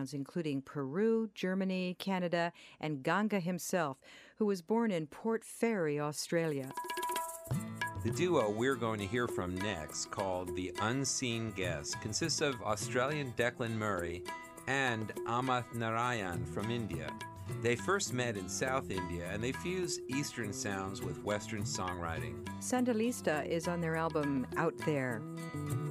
sounds, including Peru, Germany, Canada, and Ganga himself, who was born in Port Fairy, Australia. The duo we're going to hear from next, called The Unseen Guest, consists of Australian Declan Murray and Amath Narayan from India. They first met in South India, and they fuse Eastern sounds with Western songwriting. Sandalista is on their album Out There.